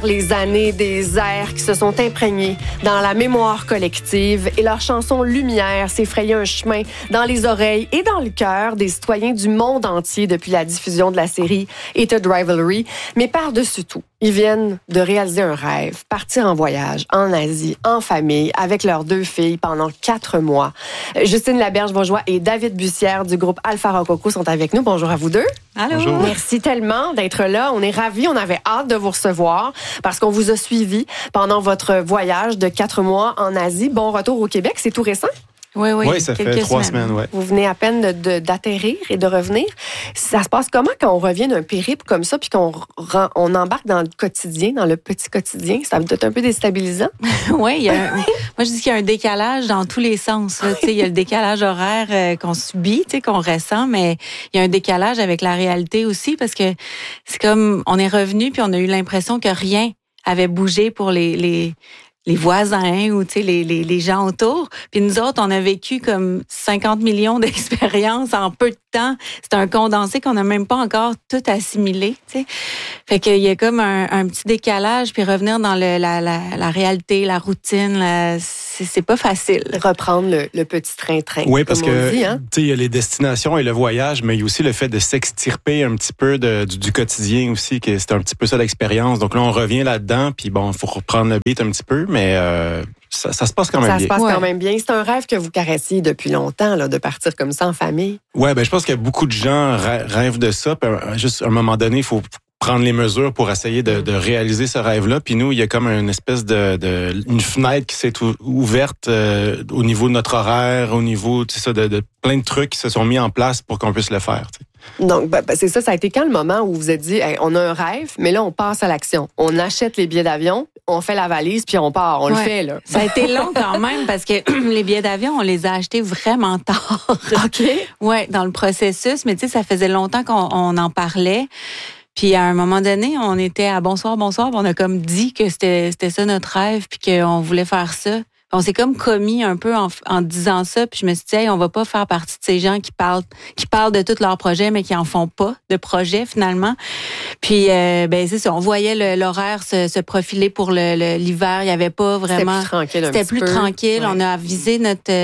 travers les années, des airs qui se sont imprégnés dans la mémoire collective et leur chanson Lumière s'est frayé un chemin dans les oreilles et dans le cœur des citoyens du monde entier depuis la diffusion de la série Heated Rivalry. Mais par-dessus tout, ils viennent de réaliser un rêve, partir en voyage en Asie, en famille, avec leurs 2 filles pendant 4 mois. Justine Laberge-Bourgeois et David Bussière du groupe Alpha Rococo sont avec nous. Bonjour à vous deux. Allô. Bonjour. Merci tellement d'être là. On est ravis, on avait hâte de vous recevoir parce qu'on vous a suivi pendant votre voyage de 4 mois en Asie. Bon retour au Québec, c'est tout récent? Oui, ça fait 3 semaines, ouais. Vous venez à peine d'atterrir et de revenir. Ça se passe comment quand on revient d'un périple comme ça puis qu'on embarque dans le quotidien, dans le petit quotidien? Ça doit être un peu déstabilisant. Oui, moi je dis qu'il y a un décalage dans tous les sens. Là. Il y a le décalage horaire qu'on subit, qu'on ressent, mais il y a un décalage avec la réalité aussi parce que c'est comme on est revenu puis on a eu l'impression que rien avait bougé pour les voisins ou les gens autour. Puis nous autres, on a vécu comme 50 millions d'expériences en peu de temps. C'est un condensé qu'on n'a même pas encore tout assimilé. T'sais. Fait qu'il y a comme un petit décalage, puis revenir dans la réalité, la routine, c'est pas facile. Reprendre le petit train-train. Oui, parce que dit, hein? il y a les destinations et le voyage, mais il y a aussi le fait de s'extirper un petit peu du quotidien aussi, que c'est un petit peu ça l'expérience. Donc là, on revient là-dedans, puis bon, il faut reprendre le beat un petit peu, mais ça se passe quand même bien. Ça se passe quand même bien. C'est un rêve que vous caressiez depuis longtemps, là, de partir comme ça en famille. Oui, je pense que beaucoup de gens rêvent de ça. Puis juste à un moment donné, il faut prendre les mesures pour essayer de réaliser ce rêve-là. Puis nous, il y a comme une espèce une fenêtre qui s'est ouverte au niveau de notre horaire, au niveau de plein de trucs qui se sont mis en place pour qu'on puisse le faire. T'sais. Donc, c'est ça. Ça a été quand le moment où vous vous êtes dit, hey, on a un rêve, mais là, on passe à l'action. On achète les billets d'avion, on fait la valise, puis on part. On le fait, là. Ça a été long quand même parce que les billets d'avion, on les a achetés vraiment tard. OK. Oui, dans le processus. Mais tu sais, ça faisait longtemps qu'on en parlait. Puis à un moment donné, on était à bonsoir, on a comme dit que c'était ça notre rêve, puis qu'on voulait faire ça. On s'est comme commis un peu en disant ça, puis je me suis dit, hey, on va pas faire partie de ces gens qui parlent de tous leurs projets, mais qui en font pas de projet finalement. Puis c'est ça, on voyait l'horaire se profiler pour l'hiver. Il y avait pas vraiment. C'était plus tranquille. Ouais. On a avisé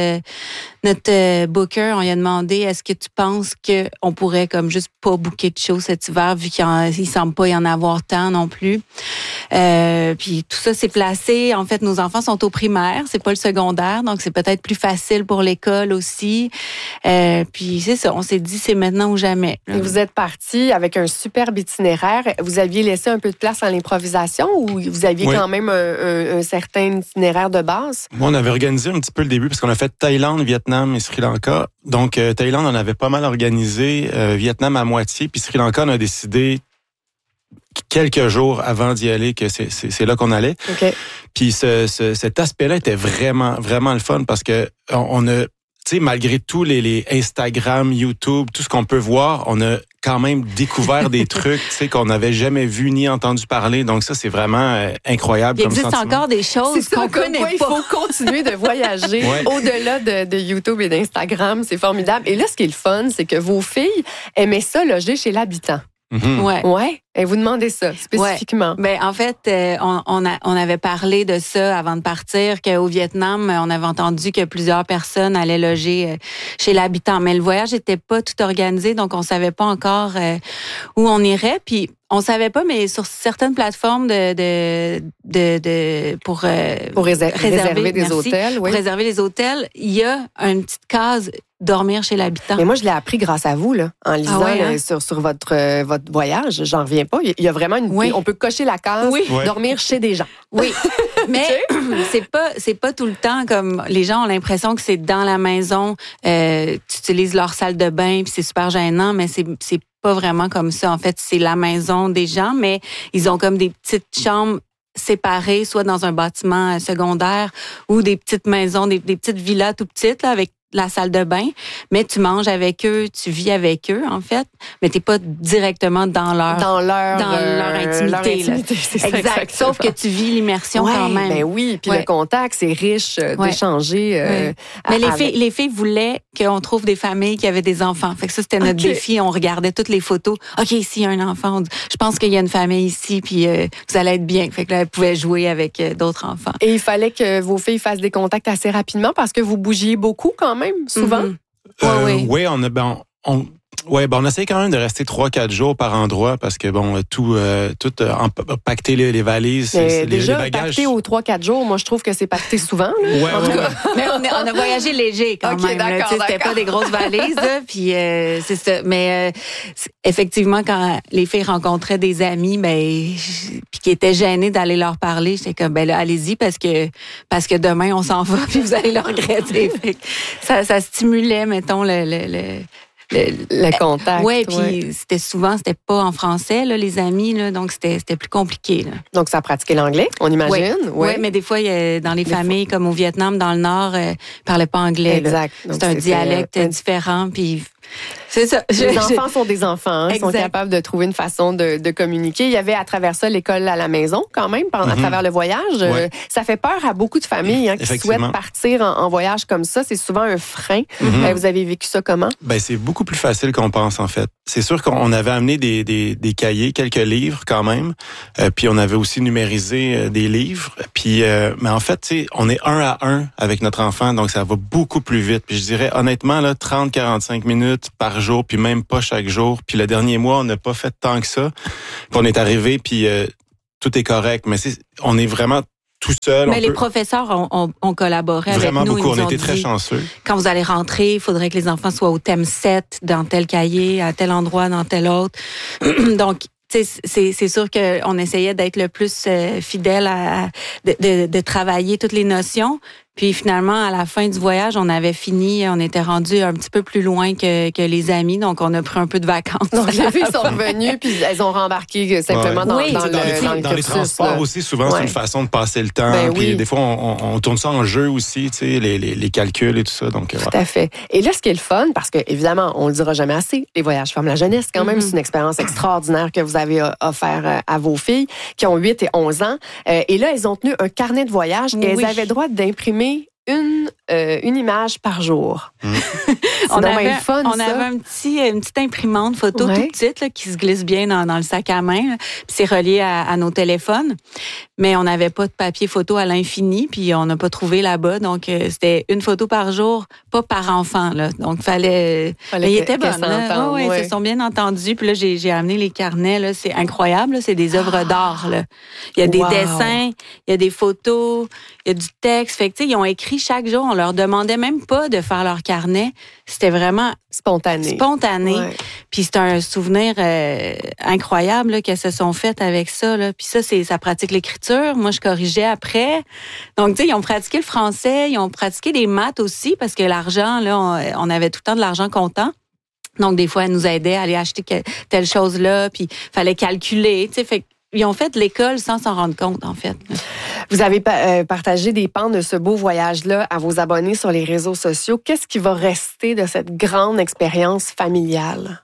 notre booker, on lui a demandé, est-ce que tu penses qu'on pourrait comme juste pas booker de show cet hiver vu qu'il semble pas y en avoir tant non plus. Puis tout ça s'est placé. En fait, nos enfants sont au primaire, c'est pas le secondaire, donc c'est peut-être plus facile pour l'école aussi. Puis c'est ça, on s'est dit c'est maintenant ou jamais. Et vous êtes partis avec un superbe itinéraire. Vous aviez laissé un peu de place à l'improvisation ou vous aviez quand même un certain itinéraire de base? Moi, on avait organisé un petit peu le début parce qu'on a fait Thaïlande, Vietnam et Sri Lanka. Donc, Thaïlande, on avait pas mal organisé. Vietnam à moitié. Puis Sri Lanka, on a décidé quelques jours avant d'y aller que c'est là qu'on allait. Okay. Puis cet aspect-là était vraiment, vraiment le fun parce que on a, tu sais, malgré tous les Instagram, YouTube, tout ce qu'on peut voir, on a quand même découvert des trucs, tu sais, qu'on n'avait jamais vu ni entendu parler. Donc ça, c'est vraiment incroyable comme sentiment. Il existe encore des choses qu'on connaît pas. Il faut continuer de voyager au-delà de YouTube et d'Instagram. C'est formidable. Et là, ce qui est le fun, c'est que vos filles aimaient ça loger chez l'habitant. Mm-hmm. Ouais. Et vous demandez ça spécifiquement. Ouais. Ben en fait, on avait parlé de ça avant de partir, qu'au Vietnam, on avait entendu que plusieurs personnes allaient loger chez l'habitant, mais le voyage n'était pas tout organisé, donc on savait pas encore où on irait. Puis on savait pas, mais sur certaines plateformes pour réserver des hôtels, pour réserver les hôtels, il y a une petite case dormir chez l'habitant. Mais moi, je l'ai appris grâce à vous, là, en lisant sur votre voyage. J'en reviens pas. Il y a vraiment on peut cocher la case dormir chez des gens. Oui. Mais c'est pas tout le temps comme les gens ont l'impression que c'est dans la maison, tu utilises leur salle de bain puis c'est super gênant, mais c'est pas vraiment comme ça. En fait, c'est la maison des gens, mais ils ont comme des petites chambres séparées, soit dans un bâtiment secondaire ou des petites maisons, des petites villas tout petites là, avec la salle de bain, mais tu manges avec eux, tu vis avec eux, en fait, mais t'es pas directement dans leur intimité. C'est ça, exact. Sauf que tu vis l'immersion quand même. Ben oui, puis le contact, c'est riche d'échanger. Mais les filles voulaient qu'on trouve des familles qui avaient des enfants. Fait que ça, c'était notre défi. On regardait toutes les photos. OK, ici, il y a un enfant. Je pense qu'il y a une famille ici, puis vous allez être bien. Fait que là, elles pouvaient jouer avec d'autres enfants. Et il fallait que vos filles fassent des contacts assez rapidement parce que vous bougiez beaucoup quand même, souvent. Oui, on essaie quand même de rester 3-4 jours par endroit parce que tout pacter les valises, déjà, les bagages. pacter aux 3-4 jours, moi je trouve que c'est pacté souvent. Là. En tout cas. Mais on a voyagé léger quand même. D'accord. C'était pas des grosses valises, là, puis c'est ça. Mais effectivement, quand les filles rencontraient des amis, puis qui étaient gênées d'aller leur parler, j'étais comme là, allez-y parce que demain on s'en va puis vous allez le regretter. Fait que ça stimulait, mettons le contact. Oui, puis c'était pas en français, là, les amis, là, donc c'était plus compliqué. Là. Donc, ça pratiquait l'anglais, on imagine? Oui, mais des fois, dans les familles, comme au Vietnam, dans le Nord, ils parlaient pas anglais. Exact. C'est un dialecte différent, puis... C'est ça. Les enfants sont des enfants. Ils sont capables de trouver une façon de communiquer. Il y avait à travers ça l'école à la maison quand même, à travers le voyage. Ouais. Ça fait peur à beaucoup de familles qui souhaitent partir en voyage comme ça. C'est souvent un frein. Vous avez vécu ça comment? C'est beaucoup plus facile qu'on pense en fait. C'est sûr qu'on avait amené des cahiers, quelques livres quand même. Puis on avait aussi numérisé des livres. Puis mais en fait, on est 1 à 1 avec notre enfant, donc ça va beaucoup plus vite. Puis je dirais honnêtement là, 30-45 minutes par jour, puis même pas chaque jour. Puis le dernier mois, on n'a pas fait tant que ça. Puis on est arrivé, puis tout est correct. Mais on est vraiment tout seul. Mais les professeurs ont collaboré avec nous. Vraiment beaucoup. On était très chanceux. Quand vous allez rentrer, il faudrait que les enfants soient au thème 7 dans tel cahier, à tel endroit, dans tel autre. Donc, c'est sûr qu'on essayait d'être le plus fidèle de travailler toutes les notions. Puis finalement, à la fin du voyage, on avait fini, on était rendu un petit peu plus loin que les amis, donc on a pris un peu de vacances. Donc les filles sont revenues, puis elles ont rembarqué simplement dans les transports aussi, souvent, c'est une façon de passer le temps. Puis des fois, on tourne ça en jeu aussi, les calculs et tout ça. Donc, tout à fait. Et là, ce qui est le fun, parce que évidemment, on le dira jamais assez, les voyages forment la jeunesse quand même. C'est une expérience extraordinaire que vous avez offert à vos filles qui ont 8 et 11 ans. Et là, elles ont tenu un carnet de voyage et elles avaient le droit d'imprimer une image par jour. On avait une petite imprimante photo toute petite là, qui se glisse bien dans le sac à main. Puis c'est relié à nos téléphones. Mais on n'avait pas de papier photo à l'infini, puis on n'a pas trouvé là-bas. Donc, c'était une photo par jour, pas par enfant. Là. Donc, fallait mais il était bon. Ils se sont bien entendus. Puis là, j'ai amené les carnets. Là. C'est incroyable. Là. C'est des œuvres d'art. Là. Il y a des dessins, il y a des photos, il y a du texte. Fait que, ils ont écrit chaque jour. On leur demandait même pas de faire leur carnet. C'était vraiment spontané. Ouais. Puis c'est un souvenir incroyable là, qu'elles se sont faites avec ça. Là. Puis ça pratique l'écriture. Moi, je corrigeais après. Donc, tu sais, ils ont pratiqué le français, ils ont pratiqué les maths aussi parce que l'argent, là, on avait tout le temps de l'argent comptant. Donc, des fois, elle nous aidait à aller acheter telle chose-là, puis fallait calculer, tu sais, fait ils ont fait de l'école sans s'en rendre compte, en fait. Vous avez partagé des pans de ce beau voyage-là à vos abonnés sur les réseaux sociaux. Qu'est-ce qui va rester de cette grande expérience familiale?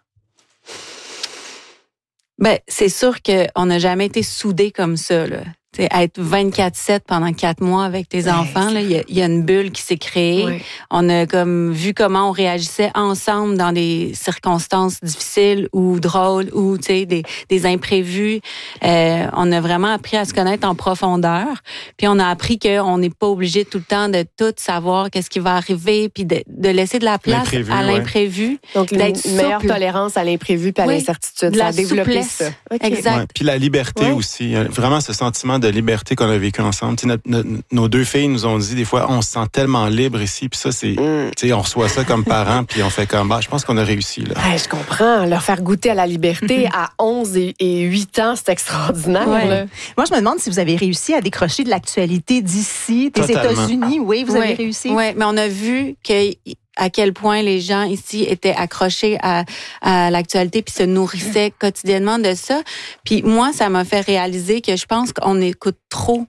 C'est sûr qu'on n'a jamais été soudés comme ça, là. T'sais, être 24/7 pendant 4 mois avec tes enfants, là, il y a une bulle qui s'est créée. Oui. On a comme vu comment on réagissait ensemble dans des circonstances difficiles ou drôles ou des imprévus. On a vraiment appris à se connaître en profondeur. Puis on a appris qu'on n'est pas obligé tout le temps de tout savoir qu'est-ce qui va arriver, puis de laisser de la place à l'imprévu. Donc une meilleure tolérance à l'imprévu puis à l'incertitude. De la développer ça. Okay. Exact. Ouais, puis la liberté aussi. Vraiment ce sentiment de liberté qu'on a vécu ensemble. Nos 2 filles nous ont dit des fois, on se sent tellement libre ici, puis ça, on reçoit ça comme parents, puis on fait comme, je pense qu'on a réussi. Là. Je comprends. Leur faire goûter à la liberté à 11 et 8 ans, c'est extraordinaire. Ouais. Là. Moi, je me demande si vous avez réussi à décrocher de l'actualité d'ici, des États-Unis. Oui, vous avez réussi. Oui, mais on a vu à quel point les gens ici étaient accrochés à l'actualité puis se nourrissaient quotidiennement de ça. Puis moi, ça m'a fait réaliser que je pense qu'on écoute trop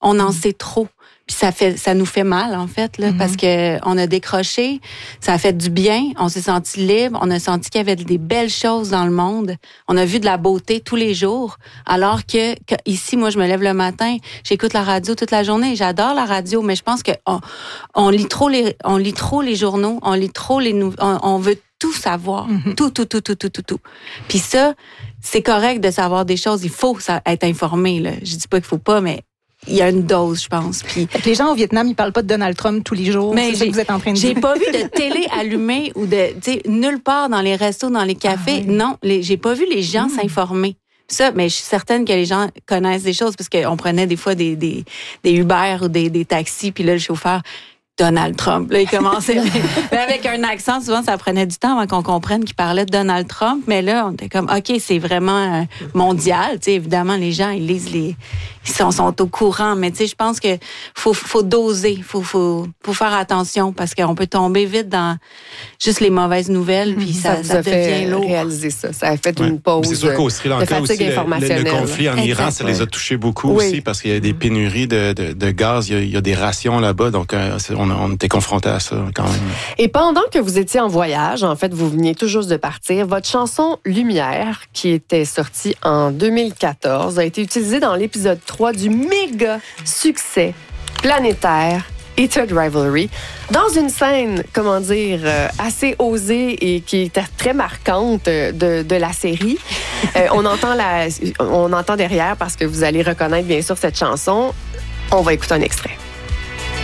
On en sait trop. Puis ça nous fait mal, en fait, là, parce que on a décroché, ça a fait du bien, on s'est senti libre, on a senti qu'il y avait des belles choses dans le monde, on a vu de la beauté tous les jours, alors que ici, moi, je me lève le matin, j'écoute la radio toute la journée, j'adore la radio, mais je pense que on lit trop les journaux, on lit trop on veut tout savoir, tout. Puis ça, c'est correct de savoir des choses, il faut être informé, là. Je dis pas qu'il faut pas, mais il y a une dose, je pense. Puis les gens au Vietnam, ils parlent pas de Donald Trump tous les jours. Mais c'est ça que vous êtes en train de dire. J'ai pas vu de télé allumée ou nulle part dans les restos, dans les cafés. Non, j'ai pas vu les gens s'informer. Ça, mais je suis certaine que les gens connaissent des choses parce qu'on prenait des fois des Uber ou des taxis, puis là, le chauffeur, Donald Trump. Là, il commençait. Mais avec un accent, souvent, ça prenait du temps avant qu'on comprenne qu'il parlait de Donald Trump. Mais là, on était comme, OK, c'est vraiment mondial. Tu sais, évidemment, les gens, ils lisent ils sont au courant. Mais tu sais, je pense que faut doser. Faut faire attention parce qu'on peut tomber vite dans juste les mauvaises nouvelles. Puis ça devient lourd. Réaliser ça. Ça a fait une pause. C'est sûr qu'au Sri Lanka aussi, le conflit en Iran, ça les a touchés beaucoup aussi parce qu'il y a des pénuries de gaz. Il y a des rations là-bas. Donc, on était confrontés à ça quand même. Et pendant que vous étiez en voyage, en fait, vous veniez tout juste de partir, votre chanson Lumière, qui était sortie en 2014, a été utilisée dans l'épisode 3 du méga succès planétaire Heated Rivalry, dans une scène, assez osée et qui était très marquante de la série. On entend derrière, parce que vous allez reconnaître bien sûr cette chanson. On va écouter un extrait.